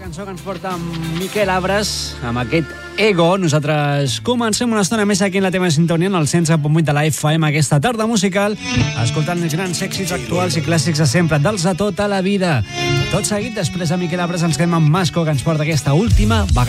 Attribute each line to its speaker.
Speaker 1: cançó que ens porta Miquel Abres amb aquest Ego. Nosaltres comencem una estona més aquí en la teva sintonia en el 107.8 de la FM aquesta tarda musical, escoltant els grans èxits actuals i clàssics de sempre, dels de tota la vida. Tot seguit, després de Miquel Abres, ens quedem amb Masco, que ens porta aquesta última vegada.